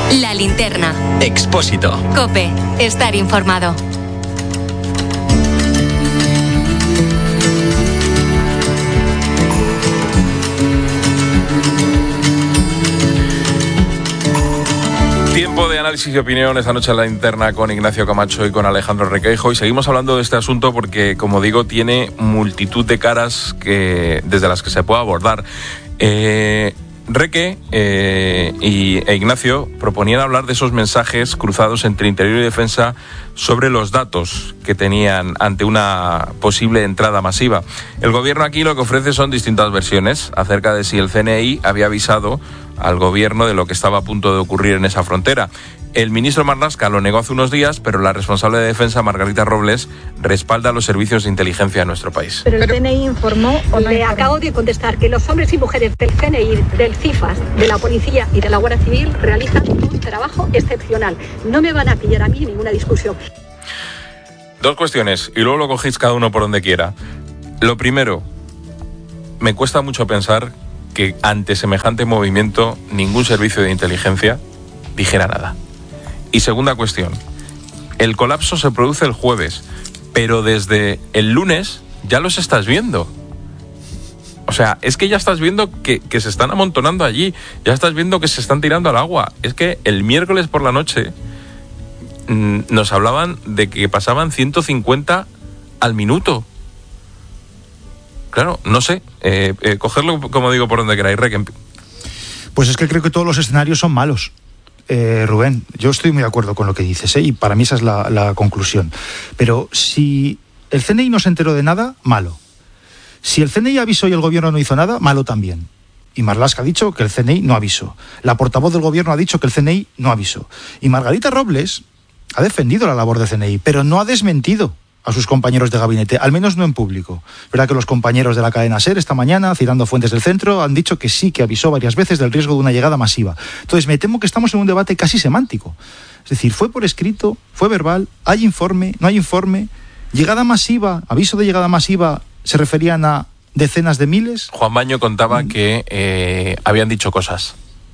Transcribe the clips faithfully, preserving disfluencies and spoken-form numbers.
La Linterna. Expósito. COPE. Estar informado. Tiempo de análisis y opinión esta noche en La Linterna con Ignacio Camacho y con Alejandro Requeijo, y seguimos hablando de este asunto porque, como digo, tiene multitud de caras que desde las que se puede abordar. Eh, Reque eh, y, e Ignacio proponían hablar de esos mensajes cruzados entre Interior y Defensa sobre los datos que tenían ante una posible entrada masiva. El gobierno aquí lo que ofrece son distintas versiones acerca de si el C N I había avisado al gobierno de lo que estaba a punto de ocurrir en esa frontera. El ministro Marlaska lo negó hace unos días, pero la responsable de Defensa, Margarita Robles, respalda a los servicios de inteligencia de nuestro país. Pero el C N I informó o no. Le acabo de contestar que los hombres y mujeres del C N I, del CIFAS, de la Policía y de la Guardia Civil realizan un trabajo excepcional. No me van a pillar a mí en ninguna discusión. Dos cuestiones, y luego lo cogéis cada uno por donde quiera. Lo primero, me cuesta mucho pensar que ante semejante movimiento ningún servicio de inteligencia dijera nada. Y segunda cuestión, el colapso se produce el jueves, pero desde el lunes ya los estás viendo. O sea, es que ya estás viendo que, que se están amontonando allí, ya estás viendo que se están tirando al agua. Es que el miércoles por la noche mmm, nos hablaban de que pasaban ciento cincuenta al minuto. Claro, no sé, eh, eh, cogerlo, como digo, por donde queráis. Requen. Pues es que creo que todos los escenarios son malos. Eh, Rubén, yo estoy muy de acuerdo con lo que dices, ¿eh? Y para mí esa es la, la conclusión. Pero si el C N I no se enteró de nada, malo. Si el C N I avisó y el gobierno no hizo nada, malo también. Y Marlaska ha dicho que el C N I no avisó. La portavoz del gobierno ha dicho que el C N I no avisó. Y Margarita Robles ha defendido la labor del C N I, pero no ha desmentido a sus compañeros de gabinete, al menos no en público. Verá que los compañeros de la cadena SER esta mañana, citando fuentes del centro, han dicho que sí, que avisó varias veces del riesgo de una llegada masiva. Entonces me temo que estamos en un debate casi semántico. Es decir, fue por escrito, fue verbal, hay informe, no hay informe, llegada masiva, aviso de llegada masiva, ¿se referían a decenas de miles? Juan Baño contaba que eh, habían dicho cosas.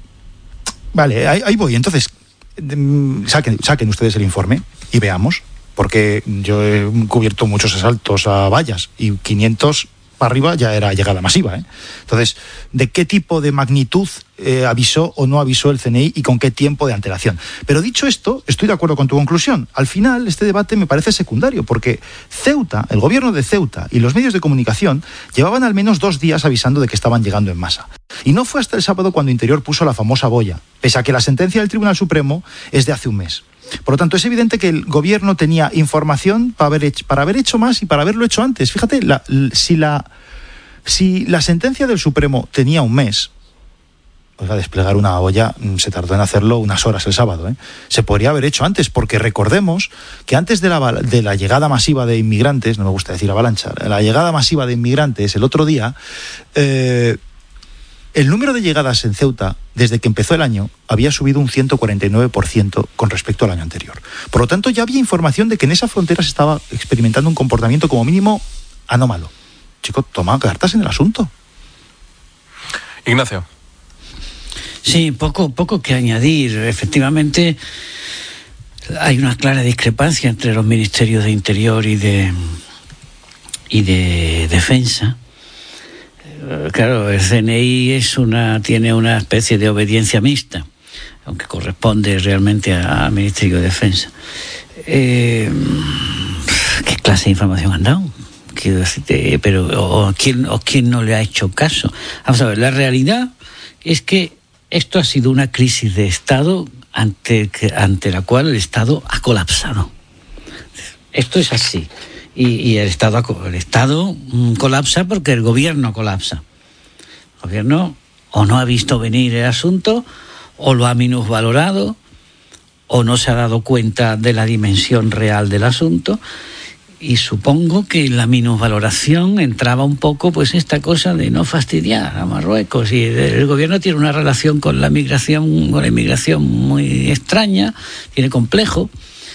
Vale, ahí, ahí voy. Entonces, saquen, saquen ustedes el informe y veamos. Porque yo he cubierto muchos asaltos a vallas y quinientos para arriba ya era llegada masiva, ¿eh? Entonces, ¿de qué tipo de magnitud eh, avisó o no avisó el C N I y con qué tiempo de antelación? Pero dicho esto, estoy de acuerdo con tu conclusión. Al final, este debate me parece secundario, porque Ceuta, el gobierno de Ceuta y los medios de comunicación llevaban al menos dos días avisando de que estaban llegando en masa. Y no fue hasta el sábado cuando Interior puso la famosa boya, pese a que la sentencia del Tribunal Supremo es de hace un mes. Por lo tanto, es evidente que el gobierno tenía información para haber hecho, para haber hecho más y para haberlo hecho antes. Fíjate, la, si, la, si la sentencia del Supremo tenía un mes, oiga, desplegar una olla se tardó en hacerlo unas horas el sábado, ¿eh? Se podría haber hecho antes, porque recordemos que antes de la, de la llegada masiva de inmigrantes, no me gusta decir avalancha, la llegada masiva de inmigrantes el otro día, eh, el número de llegadas en Ceuta, desde que empezó el año, había subido un ciento cuarenta y nueve por ciento con respecto al año anterior. Por lo tanto, ya había información de que en esa frontera se estaba experimentando un comportamiento como mínimo anómalo. Chicos, toma cartas en el asunto. Ignacio. Sí, poco, poco que añadir. Efectivamente, hay una clara discrepancia entre los ministerios de Interior y de, y de Defensa. Claro, el C N I es una, tiene una especie de obediencia mixta, aunque corresponde realmente al Ministerio de Defensa. Eh, ¿Qué clase de información han dado? Quiero decirte, pero o quién, o quién no le ha hecho caso. Vamos a ver, la realidad es que esto ha sido una crisis de Estado ante, ante la cual el Estado ha colapsado. Esto es así. Y, y el Estado el Estado colapsa porque el gobierno colapsa. El gobierno o no ha visto venir el asunto, o lo ha minusvalorado, o no se ha dado cuenta de la dimensión real del asunto. Y supongo que en la minusvaloración entraba un poco pues esta cosa de no fastidiar a Marruecos. Y el gobierno tiene una relación con la migración, con la inmigración muy extraña, tiene complejo.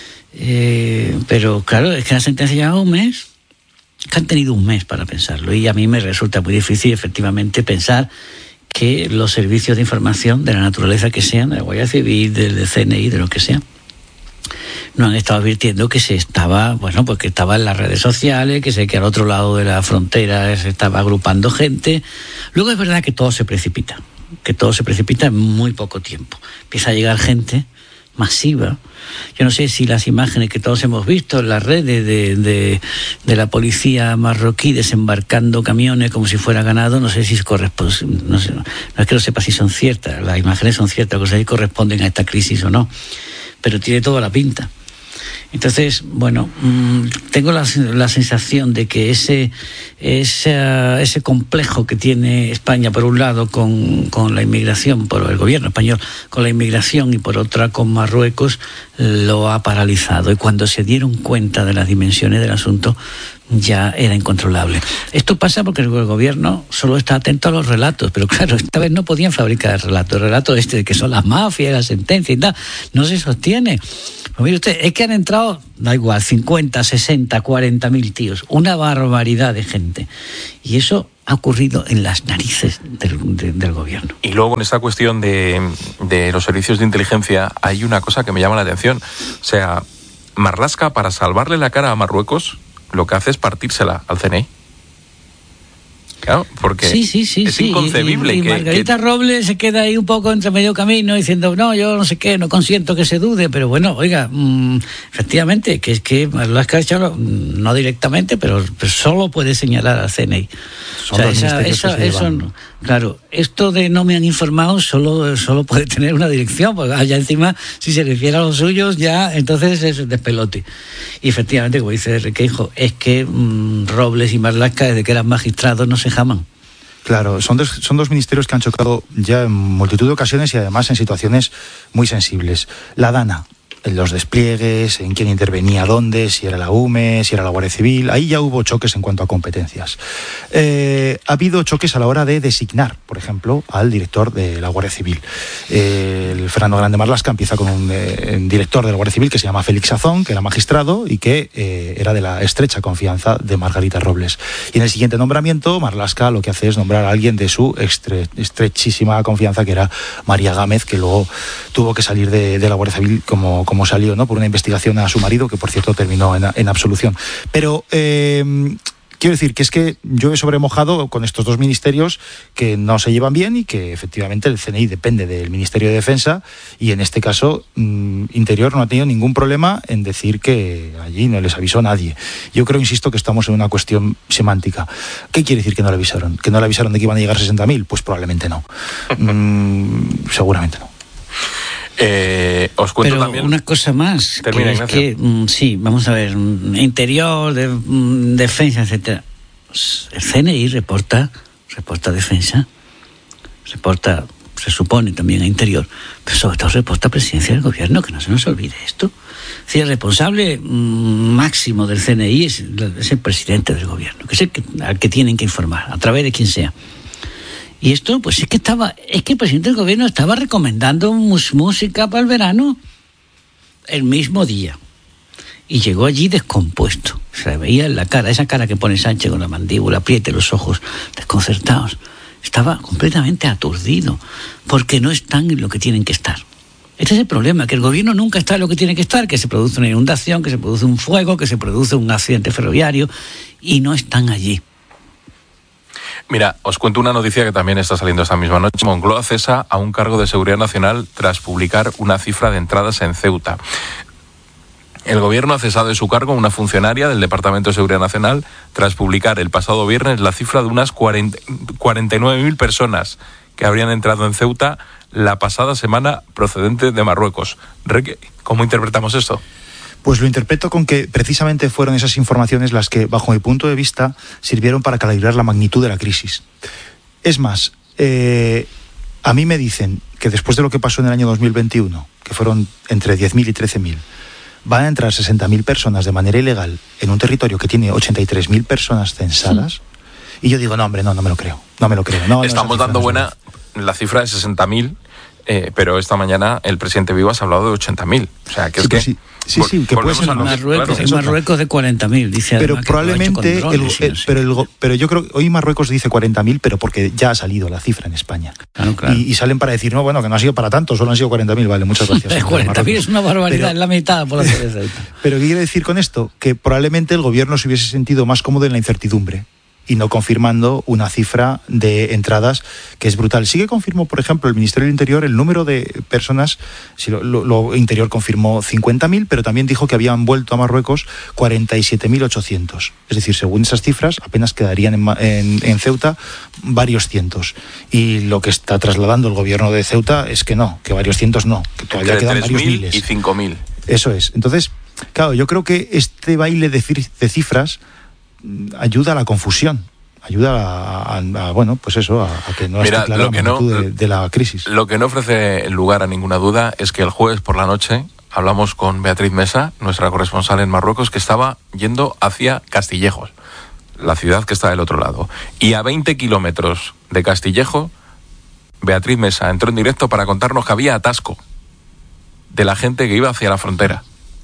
Eh, pero claro, es que la sentencia lleva un mes, que han tenido un mes para pensarlo, y a mí me resulta muy difícil efectivamente pensar que los servicios de información de la naturaleza que sean, de la Guardia Civil, del C N I, de lo que sea, nos han estado advirtiendo que se estaba, bueno, pues que estaba en las redes sociales, que sé que al otro lado de la frontera se estaba agrupando gente. Luego es verdad que todo se precipita, que todo se precipita en muy poco tiempo. Empieza a llegar gente masiva. Yo no sé si las imágenes que todos hemos visto en las redes de, de, de la policía marroquí desembarcando camiones como si fuera ganado, no sé si corresponde, no sé, no es que no sepa si son ciertas, las imágenes son ciertas, no sé si corresponden a esta crisis o no, pero tiene toda la pinta. Entonces, bueno, tengo la, la sensación de que ese, ese, ese complejo que tiene España, por un lado, con, con la inmigración, por el gobierno español, con la inmigración, y por otra con Marruecos, lo ha paralizado. Y cuando se dieron cuenta de las dimensiones del asunto, ya era incontrolable. Esto pasa porque el gobierno solo está atento a los relatos, pero claro, esta vez no podían fabricar el relato. El relato este de que son las mafias, la sentencia y tal, no se sostiene. Pues mire usted, es que han entrado, da igual, cincuenta, sesenta, cuarenta mil tíos, una barbaridad de gente. Y eso ha ocurrido en las narices del, de, del gobierno. Y luego en esta cuestión de, de los servicios de inteligencia hay una cosa que me llama la atención. O sea, Marlaska, para salvarle la cara a Marruecos, lo que hace es partírsela al C N I. Claro, porque sí, sí, sí, es sí. inconcebible. Y, y que, Margarita que... Robles se queda ahí un poco entre medio camino diciendo, no, yo no sé qué, no consiento que se dude, pero bueno, oiga, mmm, efectivamente, que es que Marlaska ha hecho, no directamente, pero, pero solo puede señalar al C N I. Son o sea, los esa, ministerios esa, que se eso, llevan. Claro, esto de no me han informado solo, solo puede tener una dirección, porque allá encima, si se refiere a los suyos, ya entonces es despelote. Y efectivamente, como dice Requeijo, es que mmm, Robles y Marlaska, desde que eran magistrados, no se jaman. Claro, son dos, son dos ministerios que han chocado ya en multitud de ocasiones y además en situaciones muy sensibles. La DANA, en los despliegues, en quién intervenía dónde, si era la U M E, si era la Guardia Civil, ahí ya hubo choques en cuanto a competencias. Eh, ha habido choques a la hora de designar, por ejemplo, al director de la Guardia Civil. Eh, el Fernando Grande Marlaska empieza con un, eh, un director de la Guardia Civil que se llama Félix Sazón, que era magistrado y que eh, era de la estrecha confianza de Margarita Robles. Y en el siguiente nombramiento, Marlaska lo que hace es nombrar a alguien de su estre, estrechísima confianza, que era María Gámez, que luego tuvo que salir de, de la Guardia Civil como como salió, ¿no?, por una investigación a su marido, que por cierto terminó en, en absolución. Pero eh, quiero decir que es que yo he sobremojado con estos dos ministerios que no se llevan bien y que efectivamente el C N I depende del Ministerio de Defensa y en este caso mmm, Interior no ha tenido ningún problema en decir que allí no les avisó nadie. Yo creo, insisto, que estamos en una cuestión semántica. ¿Qué quiere decir que no le avisaron? ¿Que no le avisaron de que iban a llegar sesenta mil? Pues probablemente no. Mm, seguramente no. Eh, os cuento Pero también. una cosa más, Termina, que es que, mm, sí, vamos a ver, mm, interior, de, mm, defensa, etcétera. El C N I reporta, reporta defensa, reporta, se supone también a interior, pero sobre todo reporta a presidencia del gobierno, que no se nos olvide esto. Es decir, el responsable mm, máximo del C N I es, es el presidente del gobierno, que es el que, al que tienen que informar, a través de quien sea. Y esto, pues es que estaba, es que el presidente del gobierno estaba recomendando mus, música para el verano el mismo día. Y llegó allí descompuesto. Se le veía en la cara, esa cara que pone Sánchez con la mandíbula, apriete los ojos desconcertados. Estaba completamente aturdido, porque no están en lo que tienen que estar. Este es el problema, que el gobierno nunca está en lo que tiene que estar, que se produce una inundación, que se produce un fuego, que se produce un accidente ferroviario, y no están allí. Mira, os cuento una noticia que también está saliendo esta misma noche. Moncloa cesa a un cargo de seguridad nacional tras publicar una cifra de entradas en Ceuta. El gobierno ha cesado de su cargo a una funcionaria del Departamento de Seguridad Nacional tras publicar el pasado viernes la cifra de unas cuarenta y nueve mil personas que habrían entrado en Ceuta la pasada semana procedente de Marruecos. ¿Cómo interpretamos esto? Pues lo interpreto con que precisamente fueron esas informaciones las que, bajo mi punto de vista, sirvieron para calibrar la magnitud de la crisis. Es más, eh, a mí me dicen que después de lo que pasó en el año dos mil veintiuno, que fueron entre diez mil y trece mil, van a entrar sesenta mil personas de manera ilegal en un territorio que tiene ochenta y tres mil personas censadas. Sí. Y yo digo, no, hombre, no, no me lo creo. No me lo creo. No, Estamos no, dando buena la cifra de sesenta mil. eh, pero esta mañana el presidente Vivas ha hablado de ochenta mil. O sea, que sí, es que... Sí. Sí, sí, que puede ser en Marruecos, claro, en Marruecos de cuarenta mil, dice. Pero además, probablemente, que lo ha hecho con drones, el, el, sí, pero, el, pero yo creo que hoy Marruecos dice cuarenta mil, pero porque ya ha salido la cifra en España. Claro, claro. Y, y salen para decir, no, bueno, que no ha sido para tanto, solo han sido cuarenta mil, vale, muchas gracias. cuarenta mil es una barbaridad, es la mitad por hacer eso. Pero ¿qué quiere decir con esto? Que probablemente el gobierno se hubiese sentido más cómodo en la incertidumbre y no confirmando una cifra de entradas que es brutal. Sí que confirmó, por ejemplo, el Ministerio del Interior el número de personas, si lo, lo, lo Interior confirmó cincuenta mil, pero también dijo que habían vuelto a Marruecos cuarenta y siete mil ochocientos. Es decir, según esas cifras, apenas quedarían en, en, en Ceuta varios cientos. Y lo que está trasladando el gobierno de Ceuta es que no, que varios cientos no, que todavía Entre quedan varios mil miles. Y cinco mil. Eso es. Entonces, claro, yo creo que este baile de, de cifras ayuda a la confusión, ayuda a, a, a bueno, pues eso, a, a que no Mira, esté clara lo que la magnitud no, de, de la crisis. Lo que no ofrece lugar a ninguna duda es que el jueves por la noche hablamos con Beatriz Mesa, nuestra corresponsal en Marruecos, que estaba yendo hacia Castillejos, la ciudad que está del otro lado. Y a veinte kilómetros de Castillejo, Beatriz Mesa entró en directo para contarnos que había atasco de la gente que iba hacia la frontera.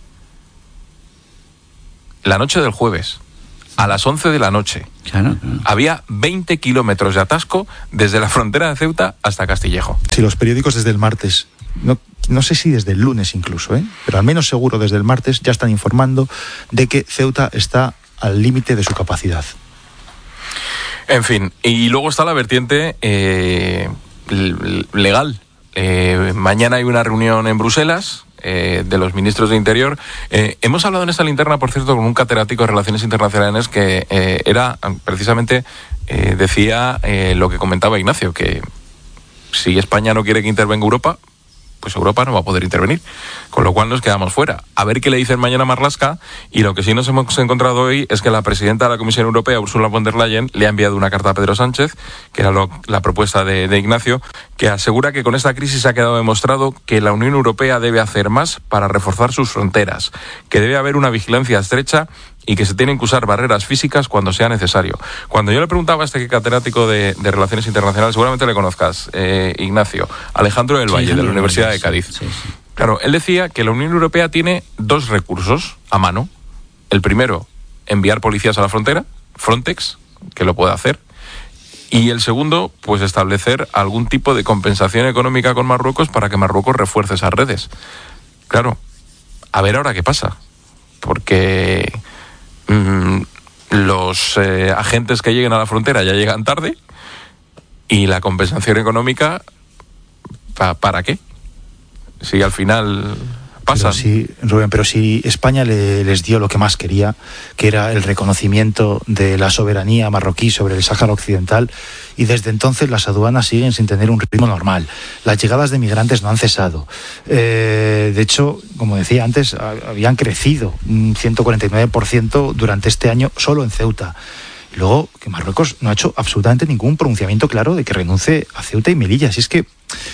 La noche del jueves, a las once de la noche, claro, claro. había veinte kilómetros de atasco desde la frontera de Ceuta hasta Castillejo. Sí, los periódicos desde el martes, no, no sé si desde el lunes incluso, ¿eh? pero al menos seguro desde el martes ya están informando de que Ceuta está al límite de su capacidad. En fin, y luego está la vertiente eh, legal. Eh, mañana hay una reunión en Bruselas eh, de los ministros de Interior. Eh, hemos hablado en esta linterna, por cierto, con un catedrático de Relaciones Internacionales que eh, era, precisamente, eh, decía eh, lo que comentaba Ignacio, que si España no quiere que intervenga Europa, pues Europa no va a poder intervenir, con lo cual nos quedamos fuera. A ver qué le dicen mañana a Marlaska, y lo que sí nos hemos encontrado hoy es que la presidenta de la Comisión Europea, Ursula von der Leyen, le ha enviado una carta a Pedro Sánchez, que era lo, la propuesta de, de Ignacio, que asegura que con esta crisis ha quedado demostrado que la Unión Europea debe hacer más para reforzar sus fronteras, que debe haber una vigilancia estrecha y que se tienen que usar barreras físicas cuando sea necesario. Cuando yo le preguntaba a este catedrático de, de Relaciones Internacionales, seguramente le conozcas, eh, Ignacio, Alejandro del sí, Valle, Alejandro de la Universidad Valle, de Cádiz. Sí, sí. Claro, él decía que la Unión Europea tiene dos recursos a mano. El primero, enviar policías a la frontera, Frontex, que lo puede hacer. Y el segundo, pues establecer algún tipo de compensación económica con Marruecos para que Marruecos refuerce esas redes. Claro, a ver ahora qué pasa. Porque mmm, los eh, agentes que lleguen a la frontera ya llegan tarde, y la compensación económica, ¿pa- ¿para qué? Si al final pasa. Pero sí, Rubén, pero si España le, les dio lo que más quería, que era el reconocimiento de la soberanía marroquí sobre el Sáhara Occidental, y desde entonces las aduanas siguen sin tener un ritmo normal. Las llegadas de migrantes no han cesado. Eh, de hecho, como decía antes, habían crecido un ciento cuarenta y nueve por ciento durante este año solo en Ceuta. Y luego, que Marruecos no ha hecho absolutamente ningún pronunciamiento claro de que renuncie a Ceuta y Melilla. Si es que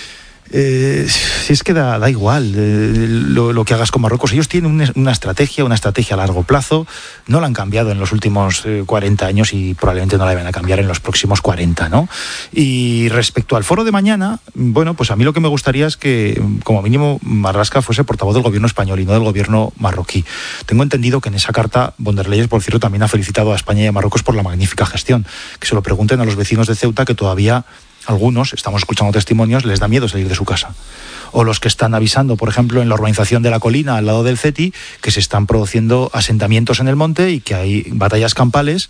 Eh, si es que da, da igual eh, lo, lo que hagas con Marruecos. Ellos tienen una, una estrategia, una estrategia a largo plazo. No la han cambiado en los últimos eh, cuarenta años y probablemente no la van a cambiar en los próximos cuarenta, ¿no? Y respecto al foro de mañana, bueno, pues a mí lo que me gustaría es que, como mínimo, Marlaska fuese portavoz del gobierno español y no del gobierno marroquí. Tengo entendido que en esa carta von der Leyen, por cierto, también ha felicitado a España y a Marruecos por la magnífica gestión. Que se lo pregunten a los vecinos de Ceuta, que todavía algunos, estamos escuchando testimonios, les da miedo salir de su casa. O los que están avisando, por ejemplo, en la urbanización de La Colina, al lado del CETI, que se están produciendo asentamientos en el monte y que hay batallas campales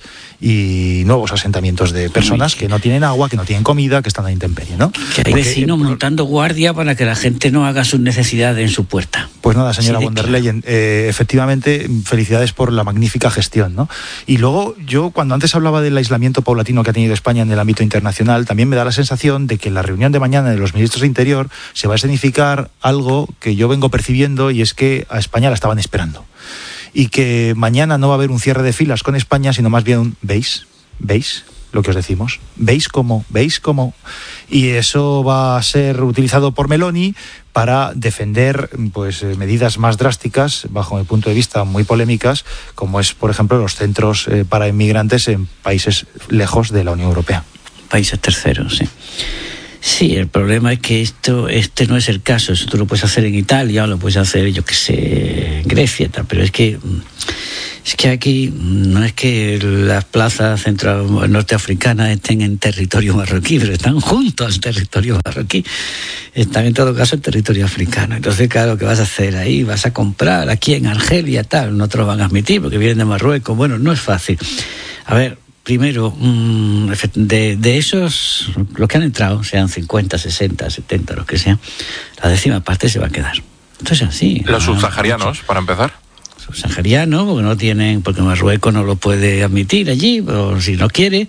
y nuevos asentamientos de personas que no tienen agua, que no tienen comida, que están a la intemperie, ¿no? Que hay vecinos montando guardia para que la gente no haga sus necesidades en su puerta. Pues nada, señora Sí, von der claro. Leyen, eh, efectivamente, felicidades por la magnífica gestión, ¿no? Y luego, yo cuando antes hablaba del aislamiento paulatino que ha tenido España en el ámbito internacional, también me da la sensación de que en la reunión de mañana de los ministros de Interior se va a escenificar algo que yo vengo percibiendo, y es que a España la estaban esperando. Y que mañana no va a haber un cierre de filas con España, sino más bien un ¿veis? ¿Veis lo que os decimos? ¿Veis cómo? ¿Veis cómo? Y eso va a ser utilizado por Meloni para defender pues eh, medidas más drásticas, bajo mi punto de vista muy polémicas, como es, por ejemplo, los centros eh, para inmigrantes en países lejos de la Unión Europea. Países terceros, sí. Sí, el problema es que esto este no es el caso. Eso tú lo puedes hacer en Italia o lo puedes hacer, yo qué sé, en Grecia, tal, pero es que es que aquí no es que las plazas centro norteafricanas estén en territorio marroquí, pero están junto al territorio marroquí. Están en todo caso en territorio africano. Entonces, claro, ¿qué vas a hacer ahí? ¿Vas a comprar aquí en Argelia, tal? No te lo van a admitir porque vienen de Marruecos. Bueno, no es fácil. A ver, primero, de, de esos, los que han entrado, sean cincuenta, sesenta, setenta, los que sean, la décima parte se va a quedar. Esto es así. Los subsaharianos, para empezar. Subsaharianos, porque no tienen, porque Marruecos no lo puede admitir allí, o si no quiere,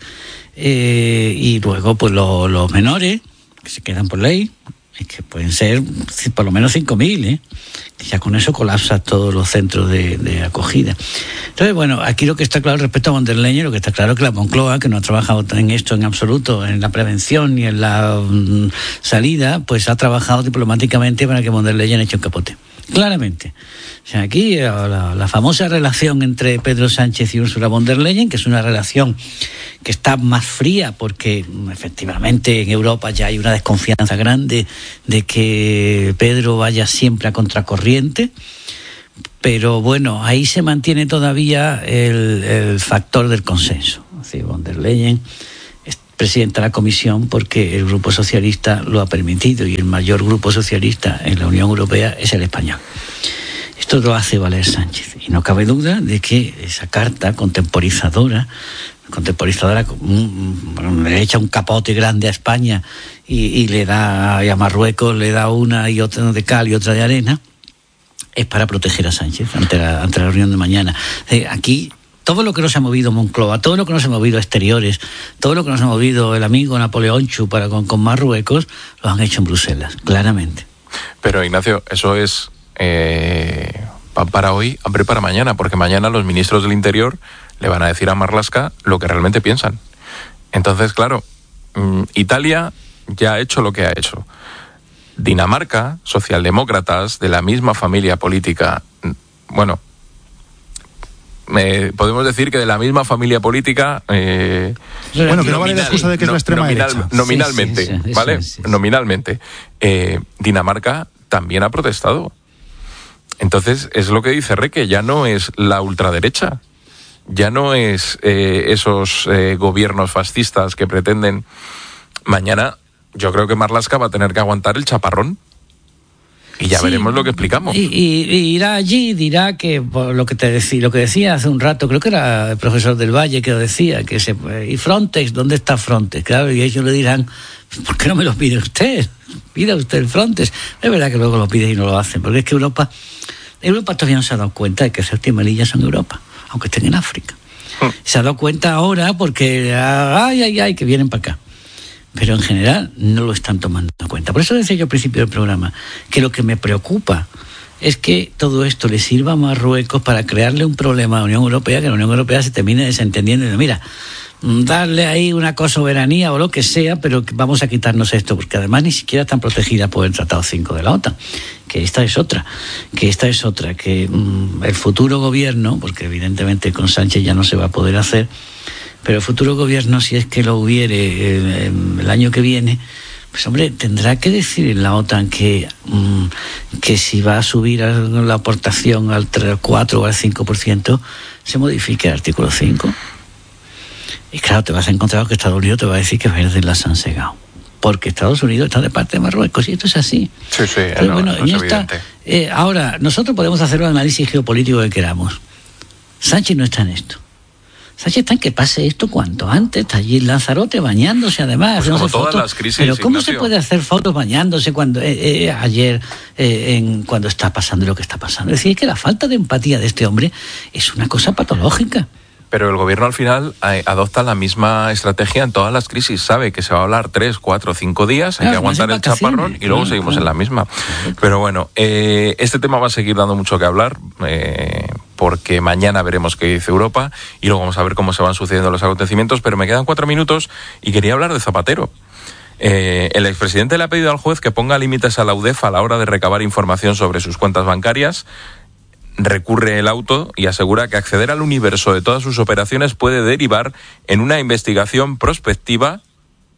eh, y luego pues los, los menores, que se quedan por ley, que pueden ser por lo menos cinco mil, ¿eh? Que ya con eso colapsa todos los centros de, de acogida. Entonces, bueno, aquí lo que está claro respecto a von der Leyen, lo que está claro es que la Moncloa, que no ha trabajado en esto en absoluto, en la prevención ni en la um, salida, pues ha trabajado diplomáticamente para que von der Leyen eche un capote. Claramente. O sea, aquí la, la famosa relación entre Pedro Sánchez y Ursula von der Leyen, que es una relación que está más fría porque efectivamente en Europa ya hay una desconfianza grande de que Pedro vaya siempre a contracorriente, pero bueno, ahí se mantiene todavía el, el factor del consenso. Así, von der Leyen es presidenta de la Comisión porque el Grupo Socialista lo ha permitido y el mayor grupo socialista en la Unión Europea es el español. Esto lo hace valer Sánchez y no cabe duda de que esa carta contemporizadora contemporizadora le echa un capote grande a España y, y le da y a Marruecos le da una y otra de cal y otra de arena, es para proteger a Sánchez ante la, ante la reunión de mañana. Aquí todo lo que nos ha movido Moncloa, todo lo que nos ha movido Exteriores, todo lo que nos ha movido el amigo Napoleón Chu para con, con Marruecos, lo han hecho en Bruselas, claramente. Pero Ignacio, eso es eh, pan para hoy, hambre para mañana, porque mañana los ministros del Interior le van a decir a Marlaska lo que realmente piensan. Entonces, claro, Italia ya ha hecho lo que ha hecho. Dinamarca, socialdemócratas de la misma familia política, bueno, eh, podemos decir que de la misma familia política, eh, bueno, que no vale la excusa de que es la extrema nominal, derecha. Nominalmente, sí, sí, sí, ¿vale? Sí, sí, sí. Nominalmente. Eh, Dinamarca también ha protestado. Entonces, es lo que dice Reque, ya no es la ultraderecha. Ya no es eh, esos eh, gobiernos fascistas que pretenden. Mañana yo creo que Marlaska va a tener que aguantar el chaparrón y ya sí, veremos lo que explicamos. Y, y, y irá allí y dirá que por lo que te decía, lo que decía hace un rato, creo que era el profesor del Valle que lo decía, que se y Frontex, ¿dónde está Frontex? Claro, y ellos le dirán, ¿por qué no me lo pide usted? Pida usted el Frontex. Es verdad que luego lo pide y no lo hacen, porque es que Europa, Europa todavía no se ha dado cuenta de que Ceuta y Melilla son Europa, aunque estén en África. Se ha dado cuenta ahora porque, ay, ay, ay, que vienen para acá. Pero en general no lo están tomando en cuenta. Por eso decía yo al principio del programa que lo que me preocupa es que todo esto le sirva a Marruecos para crearle un problema a la Unión Europea, que la Unión Europea se termine desentendiendo y dice, mira, darle ahí una cosoberanía o lo que sea, pero vamos a quitarnos esto, porque además ni siquiera están protegidas por el Tratado cinco de la OTAN, que esta es otra, que esta es otra, que mmm, el futuro gobierno, porque evidentemente con Sánchez ya no se va a poder hacer, pero el futuro gobierno, si es que lo hubiere el, el año que viene, pues hombre, tendrá que decir en la OTAN que, mmm, que si va a subir la aportación al tres, cuatro o al cinco por ciento, se modifique el artículo cinco. Y claro, te vas a encontrar que Estados Unidos te va a decir que verdes las han segado. Porque Estados Unidos está de parte de Marruecos y esto es así. Sí, sí, Entonces, no, bueno, no es esta, eh, ahora, nosotros podemos hacer un análisis geopolítico que queramos. Sánchez no está en esto. Sánchez está en que pase esto cuanto antes. Está allí en Lanzarote bañándose, además. Pues como todas fotos. las crisis, Pero ¿cómo Ignacio? se puede hacer fotos bañándose cuando eh, eh, ayer, eh, en, cuando está pasando lo que está pasando? Es decir, es que la falta de empatía de este hombre es una cosa patológica. Pero el gobierno al final eh, adopta la misma estrategia en todas las crisis. Sabe que se va a hablar tres, cuatro, cinco días, hay claro, que aguantar el chaparrón y luego claro, seguimos claro. en la misma. Pero bueno, eh, este tema va a seguir dando mucho que hablar eh, porque mañana veremos qué dice Europa y luego vamos a ver cómo se van sucediendo los acontecimientos. Pero me quedan cuatro minutos y quería hablar de Zapatero. Eh, el expresidente le ha pedido al juez que ponga límites a la UDEF a la hora de recabar información sobre sus cuentas bancarias. Recurre el auto y asegura que acceder al universo de todas sus operaciones puede derivar en una investigación prospectiva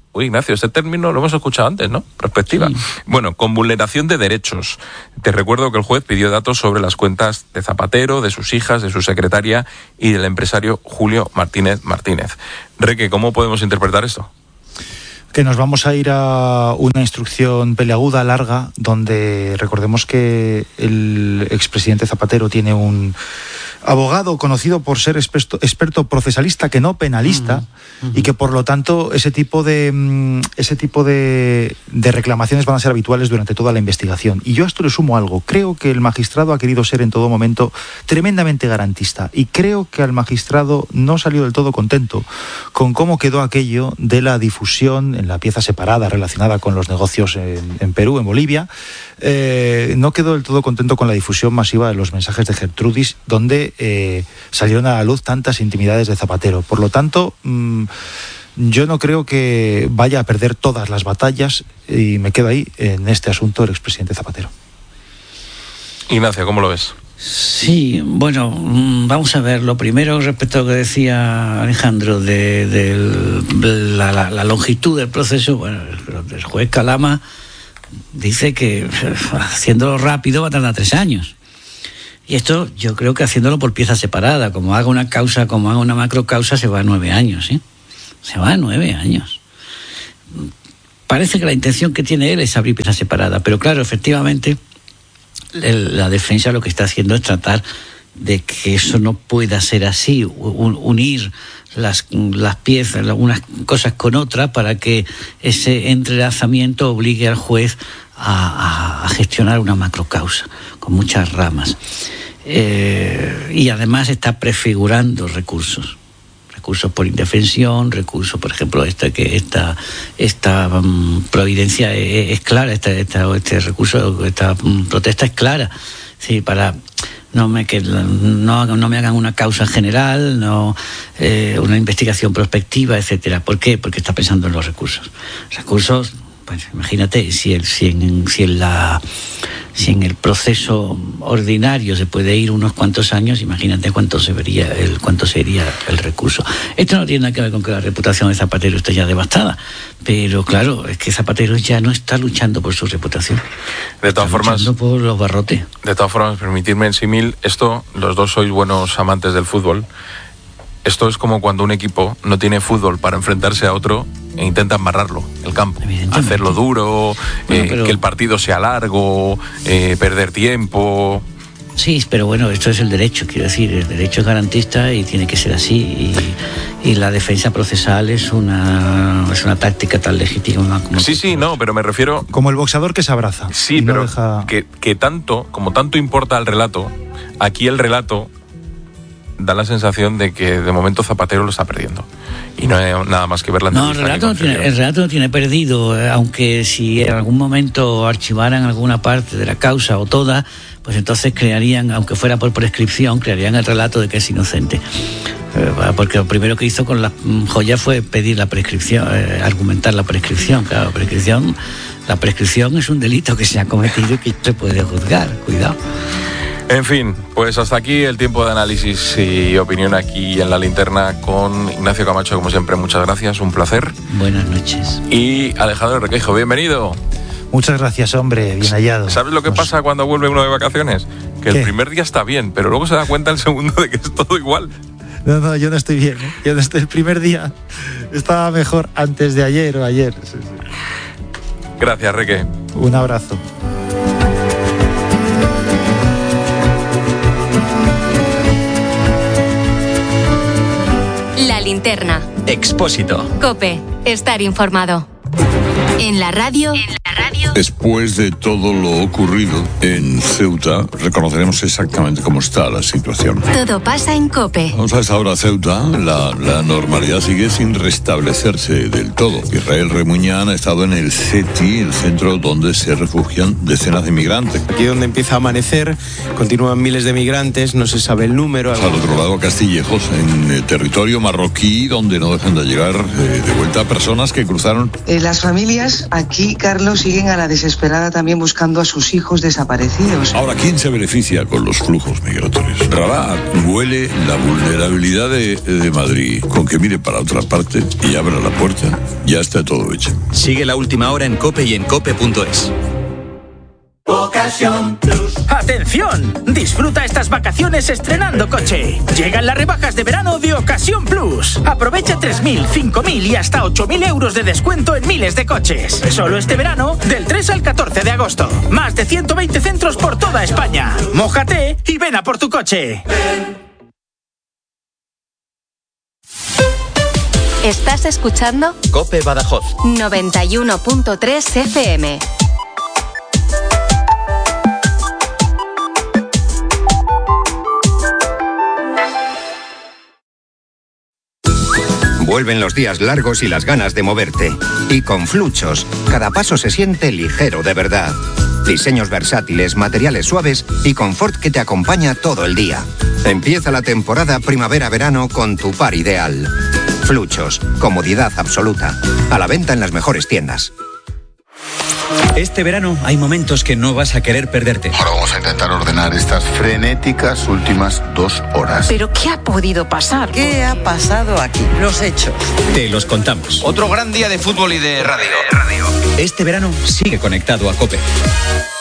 Uy, Ignacio, este término lo hemos escuchado antes, ¿no? Perspectiva. Sí. Bueno, con vulneración de derechos. Te recuerdo que el juez pidió datos sobre las cuentas de Zapatero, de sus hijas, de su secretaria y del empresario Julio Martínez Martínez. Reque, ¿cómo podemos interpretar esto? Que nos vamos a ir a una instrucción peleaguda, larga, donde recordemos que el expresidente Zapatero tiene un abogado conocido por ser experto, experto procesalista, que no penalista, uh-huh. Uh-huh. Y que por lo tanto ese tipo de ese tipo de, de reclamaciones van a ser habituales durante toda la investigación. Y yo a esto le sumo algo. Creo que el magistrado ha querido ser en todo momento tremendamente garantista, y creo que al magistrado no salió del todo contento con cómo quedó aquello de la difusión en la pieza separada relacionada con los negocios en, en Perú, en Bolivia. Eh, no quedó del todo contento con la difusión masiva de los mensajes de Gertrudis, donde eh, salieron a la luz tantas intimidades de Zapatero. Por lo tanto, mmm, yo no creo que vaya a perder todas las batallas, y me quedo ahí en este asunto el expresidente Zapatero. Ignacio, ¿cómo lo ves? Sí, bueno, vamos a ver. Lo primero, respecto a lo que decía Alejandro de, de la, la, la longitud del proceso, bueno, el juez Calama dice que haciéndolo rápido va a tardar tres años. Y esto yo creo que haciéndolo por pieza separada, como haga una causa, como haga una macrocausa, se va a nueve años, ¿eh? Se va a nueve años. Parece que la intención que tiene él es abrir pieza separada, pero claro, efectivamente, la defensa lo que está haciendo es tratar de que eso no pueda ser así, unir las, las piezas, unas cosas con otras, para que ese entrelazamiento obligue al juez a, a, a gestionar una macrocausa con muchas ramas. Eh, y además está prefigurando recursos. Recursos por indefensión, recursos, por ejemplo, esta que esta esta um, providencia es, es clara, esta, esta, este recurso, esta um, protesta es clara, sí, para no me que no, no me hagan una causa general, no eh, una investigación prospectiva, etcétera. ¿Por qué? Porque está pensando en los recursos. Recursos, pues imagínate, si el, si en, si en la si en el proceso ordinario se puede ir unos cuantos años, imagínate cuánto se vería el cuánto sería el recurso. Esto no tiene nada que ver con que la reputación de Zapatero esté ya devastada, pero claro, es que Zapatero ya no está luchando por su reputación. De todas está formas, luchando por los barrotes. De todas formas, permitidme en símil, esto, los dos sois buenos amantes del fútbol. Esto es como cuando un equipo no tiene fútbol para enfrentarse a otro e intenta amarrarlo, el campo, hacerlo duro, bueno, eh, pero... que el partido sea largo, eh, perder tiempo. Sí, pero bueno, esto es el derecho, quiero decir, el derecho es garantista y tiene que ser así, y, y la defensa procesal es una es una táctica tan legítima como... Sí, sí, no, pero me refiero... Como el boxeador que se abraza. Sí, pero no deja... que, que tanto, como tanto importa el relato, aquí el relato da la sensación de que de momento Zapatero lo está perdiendo. Y no hay nada más que ver la entrevista. No, el relato, no tiene, el relato no tiene perdido, aunque si en algún momento archivaran alguna parte de la causa o toda, pues entonces crearían, aunque fuera por prescripción, crearían el relato de que es inocente. Porque lo primero que hizo con las joyas fue pedir la prescripción, eh, argumentar la prescripción. Claro, prescripción, la prescripción es un delito que se ha cometido y que se puede juzgar. Cuidado. En fin, pues hasta aquí el tiempo de análisis y opinión aquí en La Linterna con Ignacio Camacho, como siempre, muchas gracias, un placer. Buenas noches. Y Alejandro Requeijo, bienvenido. Muchas gracias, hombre, bien hallado. ¿Sabes lo que Nos... pasa cuando vuelve uno de vacaciones? Que ¿Qué? El primer día está bien, pero luego se da cuenta el segundo de que es todo igual. No, no, yo no estoy bien, ¿eh? Yo no estoy, el primer día estaba mejor antes de ayer o ayer. Sí, sí. Gracias, Reque. Un abrazo. La Linterna. Expósito. COPE. Estar informado. En la radio. En la radio. Después de todo lo ocurrido en Ceuta, reconoceremos exactamente cómo está la situación. Todo pasa en COPE. Vamos a esta hora, Ceuta. La, la normalidad sigue sin restablecerse del todo. Israel Remuñán ha estado en el C E T I, el centro donde se refugian decenas de migrantes. Aquí donde empieza a amanecer, continúan miles de migrantes, no se sabe el número. Al otro lado, Castillejos, en eh, territorio marroquí, donde no dejan de llegar eh, de vuelta personas que cruzaron. Eh, las familias aquí, Carlos, siguen a la desesperada también buscando a sus hijos desaparecidos. Ahora, ¿quién se beneficia con los flujos migratorios? Rabat huele la vulnerabilidad de, de Madrid. Con que mire para otra parte y abra la puerta, ya está todo hecho. Sigue la última hora en COPE y en cope punto es. Ocasión Plus. ¡Atención! Disfruta estas vacaciones estrenando coche. Llegan las rebajas de verano de Ocasión Plus. Aprovecha tres mil, cinco mil y hasta ocho mil euros de descuento en miles de coches. Solo este verano, del tres al catorce de agosto. Más de ciento veinte centros por toda España. Mójate y ven a por tu coche. ¿Estás escuchando? COPE Badajoz. noventa y uno punto tres F M. Vuelven los días largos y las ganas de moverte. Y con Fluchos, cada paso se siente ligero de verdad. Diseños versátiles, materiales suaves y confort que te acompaña todo el día. Empieza la temporada primavera-verano con tu par ideal. Fluchos, comodidad absoluta. A la venta en las mejores tiendas. Este verano hay momentos que no vas a querer perderte. Ahora vamos a intentar ordenar estas frenéticas últimas dos horas. ¿Pero qué ha podido pasar? ¿Qué ha pasado aquí? Los hechos. Te los contamos. Otro gran día de fútbol y de radio. Este verano sigue conectado a COPE.